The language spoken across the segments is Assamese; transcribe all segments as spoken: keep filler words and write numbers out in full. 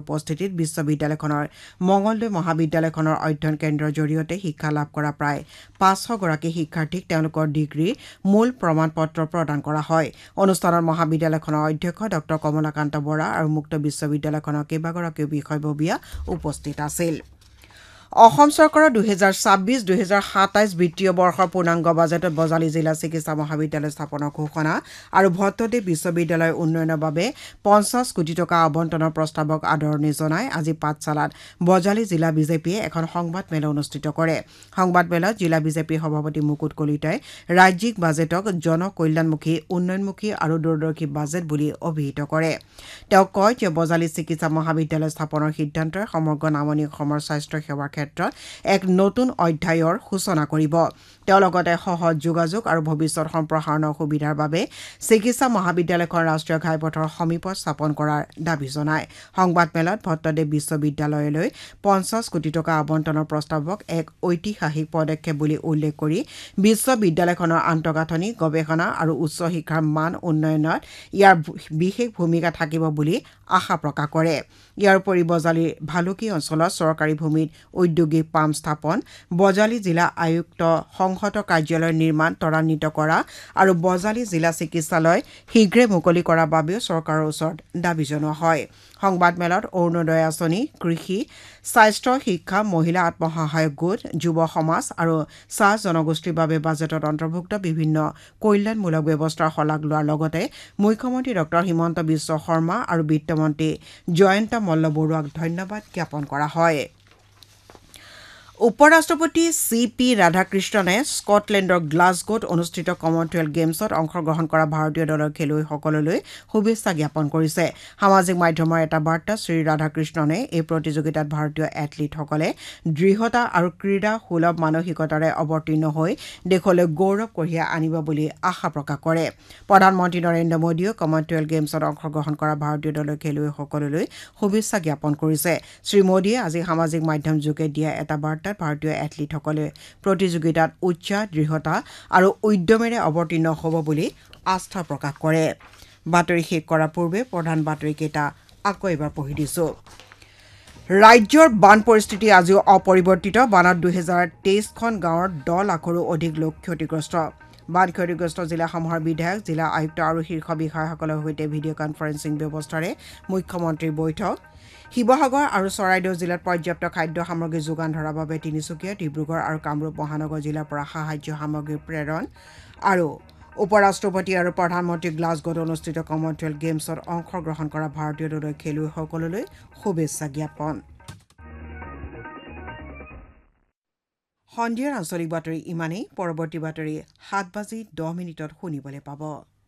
উপস্থিতিত বিশ্ববিদ্যালয়খনৰ মঙলদৈ মহাবিদ্যালয়খনৰ অধ্যয়ন কেন্দ্ৰৰ জৰিয়তে শিক্ষা লাভ কৰা প্ৰায় পাঁচশ গৰাকী শিক্ষাৰ্থীক তেওঁলোকৰ ডিগ্ৰীৰ মূল প্ৰমাণ পত্ৰ প্ৰদান কৰা হয় অনুষ্ঠানত মহাবিদ্যালয়খনৰ অধ্যক্ষ ডক্টৰ কমলাকান্ত বৰা আৰু মুক্ত বিশ্ববিদ্যালয়খনৰ কেইবাগৰাকীও বিষয়ববীয়া উপস্থিত আছিল অসম চৰকাৰৰ দুহেজাৰ ছাব্বিছ দুহেজাৰ সাতাইছ বিত্তীয় বৰ্ষৰ পূৰ্ণাংগ বাজেটত বজালী জিলা চিকিৎসা মহাবিদ্যালয় স্থাপনৰ ঘোষণা আৰু ভট্টদেৱ বিশ্ববিদ্যালয় উন্নয়নৰ বাবে পঞ্চাছ কোটি টকা আবণ্টনৰ প্ৰস্তাৱক আদৰণি জনাই আজি পাঠশালাত বজালী জিলা বিজেপিয়ে এখন সংবাদ মেল অনুষ্ঠিত কৰে সংবাদ মেলত জিলা বিজেপিৰ সভাপতি মুকুট কলিতাই ৰাজ্যিক বাজেটক জনকল্যাণমুখী উন্নয়নমুখী আৰু দূৰদৰ্শী বাজেট বুলি অভিহিত কৰে তেওঁ কয় যে বজালী চিকিৎসা মহাবিদ্যালয় স্থাপনৰ সিদ্ধান্তই সমগ্ৰ নামনি অসমৰ স্বাস্থ্য সেৱাৰ ক্ষেত্ৰত এক নতুন অধ্যায়ৰ সূচনা কৰিব তেওঁ লগতে সহজ যোগাযোগ আৰু ভৱিষ্যত সম্প্ৰসাৰণৰ সুবিধাৰ বাবে চিকিৎসা মহাবিদ্যালয়খন ৰাষ্ট্ৰীয় ঘাইপথৰ সমীপত স্থাপন কৰাৰ দাবী জনায় সংবাদ মেলত ভট্টদেৱ বিশ্ববিদ্যালয়লৈ পঞ্চাছ কোটি টকা আবণ্টনৰ প্ৰস্তাৱক এক ঐতিহাসিক পদক্ষেপ বুলি উল্লেখ কৰি বিশ্ববিদ্যালয়খনৰ আন্তঃগাঁথনি গৱেষণা আৰু উচ্চ শিক্ষাৰ মান উন্নয়নত ইয়াৰ বিশেষ ভূমিকা থাকিব বুলি আশা প্ৰকাশ কৰে ইয়াৰ উপৰি বজালীৰ ভালুকি অঞ্চলত চৰকাৰী ভূমিত ঔদ্যোগিক পাম স্থাপন বজালী জিলা আয়ুক্ত সংহত কাৰ্যালয় নিৰ্মাণ ত্বৰান্বিত কৰা আৰু বজালী জিলা চিকিৎসালয় শীঘ্ৰে মুকলি কৰাৰ বাবেও চৰকাৰৰ ওচৰত দাবী জনোৱা হয় সংবাদ মেলত অৰুণোদয় আঁচনি কৃষি স্বাস্থ্য শিক্ষা মহিলা আত্মসহায়ক গোট যুৱ সমাজ আৰু চাহ জনগোষ্ঠীৰ বাবে বাজেটত অন্তৰ্ভুক্ত বিভিন্ন কল্যাণমূলক ব্যৱস্থাৰ শলাগ লোৱাৰ লগতে মুখ্যমন্ত্ৰী ডক্টৰ হিমন্ত বিশ্ব শৰ্মা আৰু বিত্তমন্ত্ৰী জয়ন্ত মল্ল বৰুৱাক ধন্যবাদ জ্ঞাপন কৰা হয় উপৰাষ্ট্ৰপতি চি পি ৰাধাকৃষ্ণনে স্কটলেণ্ডৰ গ্লাছগোত অনুষ্ঠিত কমনৱেলথ গেমছত অংশগ্ৰহণ কৰা ভাৰতীয় দলৰ খেলুৱৈসকললৈ শুভেচ্ছা জ্ঞাপন কৰিছে সামাজিক মাধ্যমৰ এটা বাৰ্তাত শ্ৰী ৰাধাকৃষ্ণনে এই প্ৰতিযোগিতাত ভাৰতীয় এথলীটসকলে দৃঢ়তা আৰু ক্ৰীড়া সুলভ মানসিকতাৰে অৱতীৰ্ণ হৈ দেশলৈ গৌৰৱ কঢ়িয়াই আনিব বুলি আশা প্ৰকাশ কৰে প্ৰধানমন্ত্ৰী নৰেন্দ্ৰ মোদীয়েও কমনৱেলথ গেমছত অংশগ্ৰহণ কৰা ভাৰতীয় দলৰ খেলুৱৈসকললৈ শুভেচ্ছা জ্ঞাপন কৰিছে শ্ৰী মোদীয়ে আজি সামাজিক মাধ্যম যোগে দিয়া এটা বাৰ্তা ভাৰতীয় এথলীটসকলে প্ৰতিযোগিতাত উৎসাহ দৃঢ়তা আৰু উদ্যমেৰে অৱতীৰ্ণ হ'ব বুলি আস্থা প্ৰকাশ কৰে বাতৰি শেষ কৰাৰ পূৰ্বে প্ৰধান বাতৰিকেইটা আকৌ এবাৰ পঢ়ি দিছো ৰাজ্যৰ বান পৰিস্থিতি আজিও অপৰিৱৰ্তিত বানত দুহেজাৰ তেইছখন গাঁৱৰ দহ লাখৰো অধিক লোক ক্ষতিগ্ৰস্ত বান ক্ষতিগ্ৰস্ত জিলাসমূহৰ বিধায়ক জিলা আয়ুক্ত আৰু শীৰ্ষ বিষয়াসকলৰ সৈতে ভিডিঅ' কনফাৰেন্সিং ব্যৱস্থাৰে মুখ্যমন্ত্ৰীৰ বৈঠক শিৱসাগৰ আৰু চৰাইদেউ জিলাত পৰ্যাপ্ত খাদ্য সামগ্ৰী যোগান ধৰাৰ বাবে তিনিচুকীয়া ডিব্ৰুগড় আৰু কামৰূপ মহানগৰ জিলাৰ পৰা সাহায্য সামগ্ৰী প্ৰেৰণ আৰু উপৰাষ্ট্ৰপতি আৰু প্ৰধানমন্ত্ৰী গ্লাছগোত অনুষ্ঠিত কমনৱেলথ গেমছত অংশগ্ৰহণ কৰা ভাৰতীয় দলৰ খেলুৱৈসকললৈ শুভেচ্ছা জ্ঞাপন সন্ধিয়াৰ আঞ্চলিক বাতৰি ইমানেই পৰৱৰ্তী বাতৰি সাত বাজি দহ মিনিটত শুনিবলৈ পাব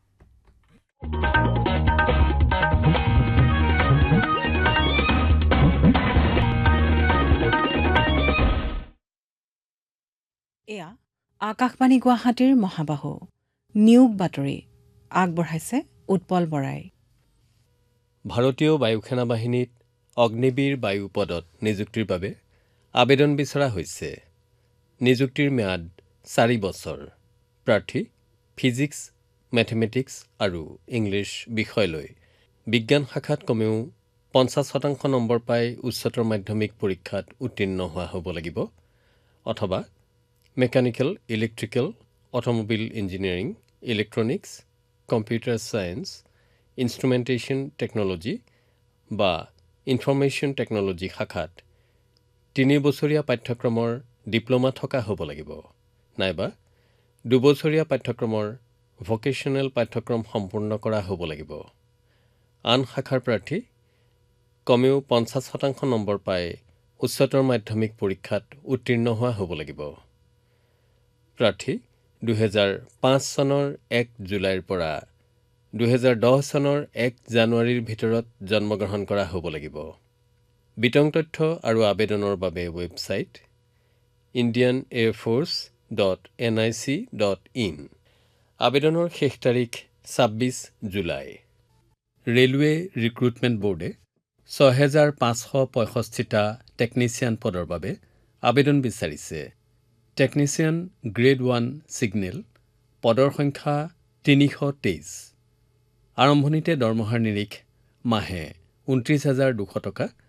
এয়া আকাশবাণী গুৱাহাটীৰ মহাবাহু নিয়োগ বাতৰি আগবঢ়াইছে উৎপল বৰাই ভাৰতীয় বায়ুসেনা বাহিনীত অগ্নিবীৰ বায়ু পদত নিযুক্তিৰ বাবে আবেদন বিচৰা হৈছে নিযুক্তিৰ ম্যাদ চাৰি বছৰ প্ৰাৰ্থী ফিজিক্স মেথমেটিক্স আৰু ইংলিছ বিষয় লৈ বিজ্ঞান শাখাত কমেও পঞ্চাছ শতাংশ নম্বৰ পাই উচ্চতৰ মাধ্যমিক পৰীক্ষাত উত্তীৰ্ণ হোৱা হ'ব লাগিব অথবা mechanical electrical automobile engineering electronics computer science ইনষ্ট্ৰুমেণ্টেশ্যন technology বা ইনফৰমেশ্যন টেকন'লজি শাখাত তিনি বছৰীয়া পাঠ্যক্ৰমৰ ডিপ্ল'মা থকা হ'ব লাগিব নাইবা দুবছৰীয়া পাঠ্যক্ৰমৰ ভকেশ্যনেল পাঠ্যক্ৰম সম্পূৰ্ণ কৰা হ'ব লাগিব আন শাখাৰ প্ৰাৰ্থী কমেও পঞ্চাছ শতাংশ নম্বৰ পাই উচ্চতৰ মাধ্যমিক পৰীক্ষাত উত্তীৰ্ণ হোৱা হ'ব লাগিব প্ৰাৰ্থী দুহেজাৰ পাঁচ চনৰ এক জুলাইৰ পৰা দুহেজাৰ দহ চনৰ এক জানুৱাৰীৰ ভিতৰত জন্মগ্ৰহণ কৰা হ'ব লাগিব বিতং তথ্য আৰু আবেদনৰ বাবে website Indian air force dot N I C dot in আবেদনৰ শেষ তাৰিখ ছাব্বিছ জুলাই ৰেলৱে ৰিক্ৰুটমেণ্ট বোৰ্ডে ছয় হাজাৰ পাঁচশ পঁয়ষষ্ঠিটা টেকনিচিয়ান পদৰ বাবে আবেদন বিচাৰিছে টেকনিচিয়ান গ্ৰেড ওৱান ছিগনেল পদৰ সংখ্যা তিনিশ তেইছ আৰম্ভণিতে দৰমহাৰ নিৰিখ মাহে ঊনত্ৰিছ হাজাৰ দুশ টকা